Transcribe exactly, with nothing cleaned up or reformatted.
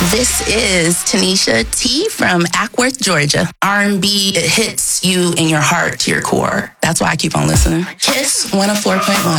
This is Tanisha T from Ackworth, Georgia. R and B, it hits you in your heart to your core. That's why I keep on listening. Kiss one oh four point one.